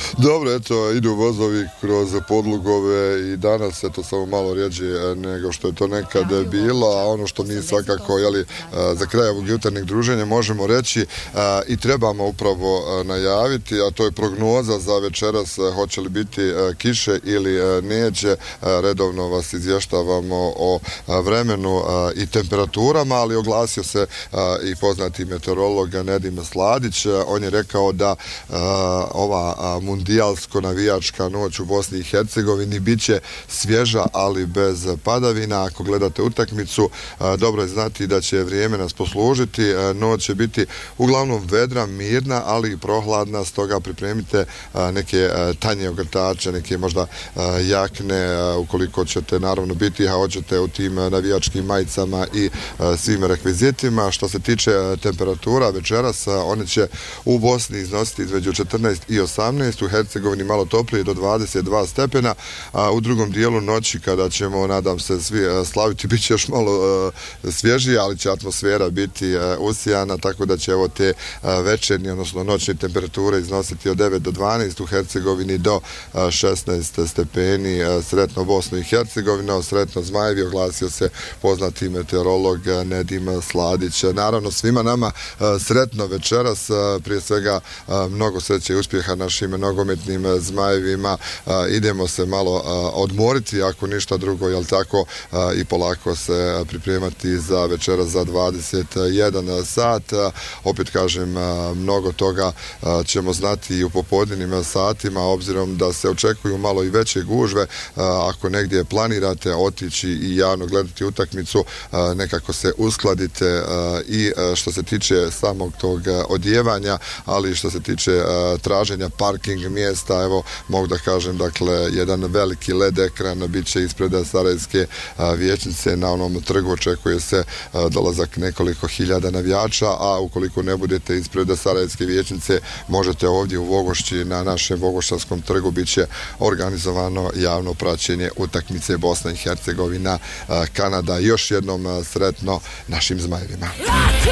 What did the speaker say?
Dobro, eto, idu vozovi kroz podlugove i danas je to samo malo rjeđe nego što je to nekad bilo, a ono što mi svakako, za kraj ovog jutarnjeg druženja možemo reći i trebamo upravo najaviti, a to je prognoza za večeras, hoće li biti kiše ili neće. Redovno vas izvještavamo o vremenu i temperaturama, ali oglasio se i poznati meteorolog Nedim Sladić. On je rekao da ova mundijalsko-navijačka noć u Bosni i Hercegovini bit će svježa, ali bez padavina. Ako gledate utakmicu, dobro je znati da će vrijeme nas poslužiti. Noć će biti uglavnom vedra, mirna, ali i prohladna, stoga pripremite neke tanje ogrtače, neke možda jakne, ukoliko ćete naravno biti, a hoćete u tim navijačkim majicama i svim rekvizitima. Što se tiče temperatura večeras, one će u Bosni iznositi između 14 i 18, u Hercegovini malo toplije do 22 stepena, a u drugom dijelu noći kada ćemo, nadam se, svi slaviti, bit će još malo svježije, ali će atmosfera biti usijana, tako da će evo te večernje, odnosno noćne temperature iznositi od 9 do 12, u Hercegovini do 16 stepeni. Sretno Bosnu i Hercegovinu, sretno Zmajevi, oglasio se poznati meteorolog Nedim Sladić. Naravno, svima nama sretno večeras, prije svega mnogo sreće i uspjeha našim nogometnim Zmajevima. Idemo se malo odmoriti, ako ništa drugo, jel tako, i polako se pripremati za večeras za 21 sat. Opet kažem, mnogo toga ćemo znati i u popodnevnim satima, obzirom da se očekuju malo i veće gužve. Ako negdje planirate otići i javno gledati utakmicu, nekako se uskladite i što se tiče samog tog odjevanja, ali što se tiče traženja parking mjesta. Evo, mogu da kažem, dakle, jedan veliki LED ekran bit će ispred Sarajevske vijećnice. Na onom trgu očekuje se dolazak nekoliko hiljada navijača, a ukoliko ne budete ispred Sarajevske vijećnice, možete ovdje u Vogošći, na našem Vogošćanskom trgu, bit će organizovano javno praćenje utakmice Bosna i Hercegovina Kanada. Još jednom sretno našim Zmajevima.